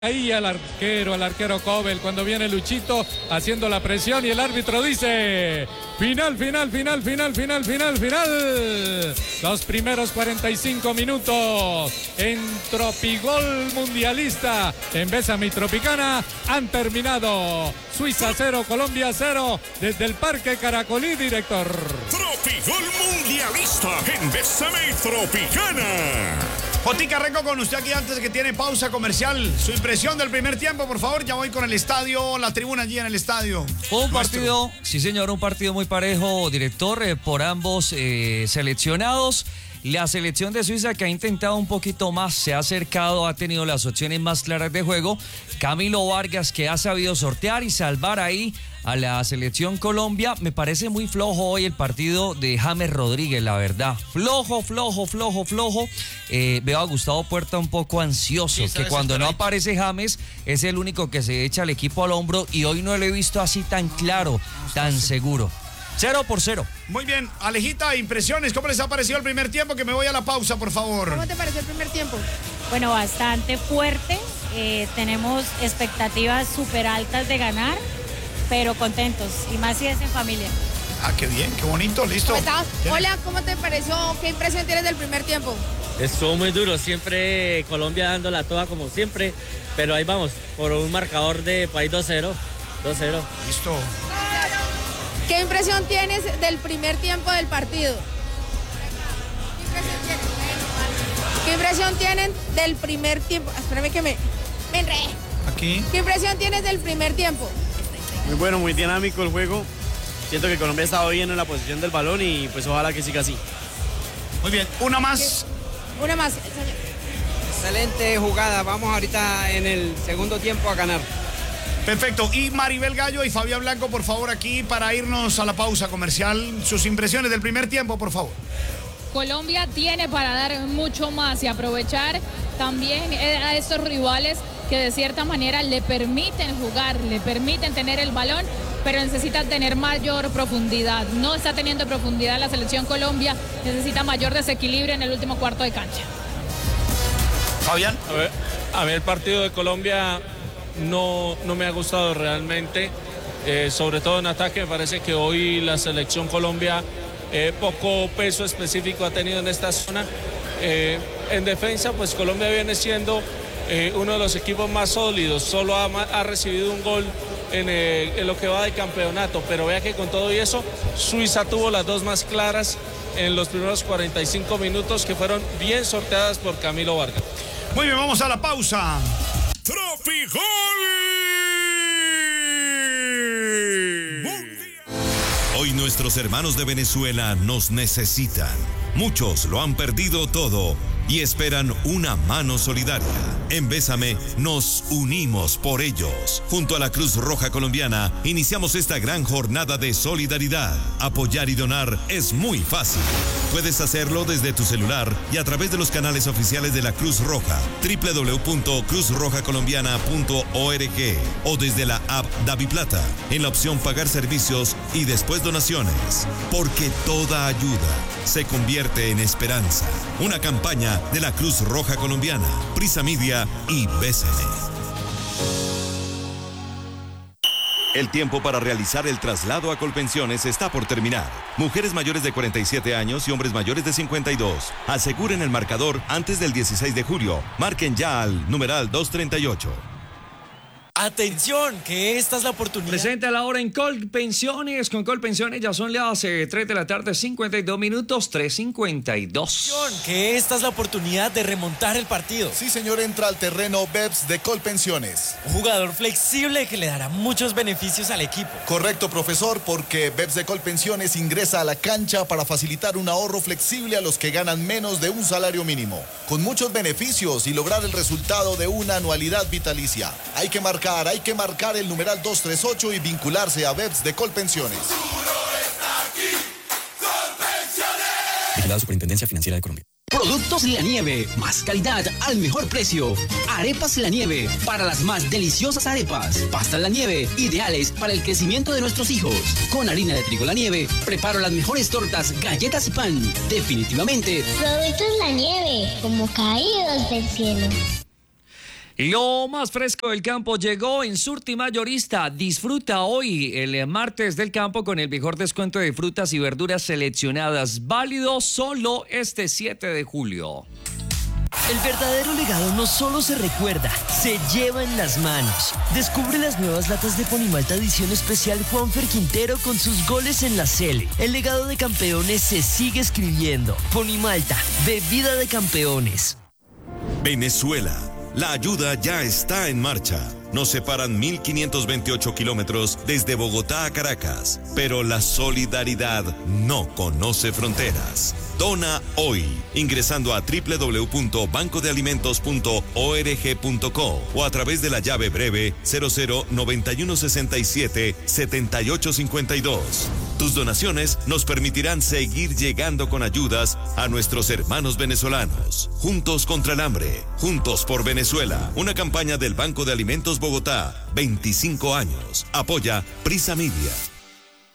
Ahí al arquero Cobel, cuando viene Luchito haciendo la presión y el árbitro dice final. Los primeros 45 minutos en Tropigol Mundialista, en Bésame Tropicana, han terminado. Suiza 0, Colombia 0, desde el Parque Caracolí, director. Tropigol Mundialista en Bésame Tropicana. Jotica Rengo con usted aquí antes de que tiene pausa comercial. Su impresión del primer tiempo, por favor. Ya voy con el estadio, la tribuna allí en el estadio. Un partido, sí señor, un partido muy parejo, director, por ambos seleccionados. La selección de Suiza, que ha intentado un poquito más, se ha acercado, ha tenido las opciones más claras de juego. Camilo Vargas, que ha sabido sortear y salvar ahí a la selección Colombia. Me parece muy flojo hoy el partido de James Rodríguez, la verdad. Flojo. Veo a Gustavo Puerta un poco ansioso, que cuando no aparece James es el único que se echa al equipo al hombro, y hoy no lo he visto así tan claro, tan seguro. 0-0. Muy bien, Alejita, impresiones, ¿cómo les ha parecido el primer tiempo? Que me voy a la pausa, por favor. ¿Cómo te pareció el primer tiempo? Bueno, bastante fuerte, tenemos expectativas súper altas de ganar, pero contentos, y más si es en familia. Ah, qué bien, qué bonito, listo. ¿Cómo estás? Hola, ¿cómo te pareció? ¿Qué impresión tienes del primer tiempo? Estuvo muy duro, siempre Colombia dándola toda como siempre, pero ahí vamos, por un marcador de país 2-0. Listo. ¿Qué impresión tienes del primer tiempo del partido? ¿Qué impresión tienen del primer tiempo? Espérame que me enredé. Aquí. ¿Qué impresión tienes del primer tiempo? Muy bueno, muy dinámico el juego. Siento que Colombia ha estado bien en la posición del balón y pues ojalá que siga así. Muy bien, una más. Una más. Excelente jugada, vamos ahorita en el segundo tiempo a ganar. Perfecto, y Maribel Gallo y Fabián Blanco, por favor, aquí para irnos a la pausa comercial. Sus impresiones del primer tiempo, por favor. Colombia tiene para dar mucho más y aprovechar también a estos rivales que de cierta manera le permiten jugar, le permiten tener el balón, pero necesita tener mayor profundidad. No está teniendo profundidad la selección Colombia, necesita mayor desequilibrio en el último cuarto de cancha. Fabián. A ver, el partido de Colombia no me ha gustado realmente, sobre todo en ataque. Me parece que hoy la selección Colombia poco peso específico ha tenido en esta zona. En defensa, pues Colombia viene siendo uno de los equipos más sólidos, solo ha recibido un gol en lo que va de campeonato, pero vea que con todo y eso, Suiza tuvo las dos más claras en los primeros 45 minutos, que fueron bien sorteadas por Camilo Vargas. Muy bien, vamos a la pausa. Tropigol. Hoy nuestros hermanos de Venezuela nos necesitan. Muchos lo han perdido todo y esperan una mano solidaria. En Bésame nos unimos por ellos. Junto a la Cruz Roja Colombiana iniciamos esta gran jornada de solidaridad. Apoyar y donar es muy fácil. Puedes hacerlo desde tu celular y a través de los canales oficiales de la Cruz Roja, www.cruzrojacolombiana.org, o desde la app DaviPlata, en la opción Pagar servicios y después donaciones. Porque toda ayuda se convierte en esperanza. Una campaña de la Cruz Roja Colombiana, Prisa Media y Bésame. El tiempo para realizar el traslado a Colpensiones está por terminar. Mujeres mayores de 47 años y hombres mayores de 52. Aseguren el marcador antes del 16 de julio. Marquen ya al numeral 238. Atención, que esta es la oportunidad. Presente a la hora en Colpensiones. Con Colpensiones ya son las 3 de la tarde, 52 minutos, 3:52. Que esta es la oportunidad de remontar el partido. Sí, señor, entra al terreno BEPS de Colpensiones. Un jugador flexible que le dará muchos beneficios al equipo. Correcto, profesor, porque BEPS de Colpensiones ingresa a la cancha para facilitar un ahorro flexible a los que ganan menos de un salario mínimo, con muchos beneficios y lograr el resultado de una anualidad vitalicia. Hay que marcar el numeral 238 y vincularse a BEPS de Colpensiones. Vigilado Superintendencia Financiera de Colombia. Productos La Nieve, más calidad al mejor precio. Arepas La Nieve, para las más deliciosas arepas. Pastas La Nieve, ideales para el crecimiento de nuestros hijos. Con harina de trigo La Nieve, preparo las mejores tortas, galletas y pan. Definitivamente. Productos La Nieve, como caídos del cielo. Lo más fresco del campo llegó en Surti Mayorista. Disfruta hoy el martes del campo con el mejor descuento de frutas y verduras seleccionadas, válido solo este 7 de julio. El verdadero legado no solo se recuerda, se lleva en las manos. Descubre las nuevas latas de Ponimalta edición especial Juanfer Quintero con sus goles en la Cele. El legado de campeones se sigue escribiendo. Ponimalta, bebida de campeones. Venezuela. La ayuda ya está en marcha. Nos separan 1.528 kilómetros desde Bogotá a Caracas, pero la solidaridad no conoce fronteras. Dona hoy, ingresando a www.bancodealimentos.org.co o a través de la llave breve 0091677852. Tus donaciones nos permitirán seguir llegando con ayudas a nuestros hermanos venezolanos. Juntos contra el hambre, juntos por Venezuela. Una campaña del Banco de Alimentos Bogotá, 25 años. Apoya Prisa Media.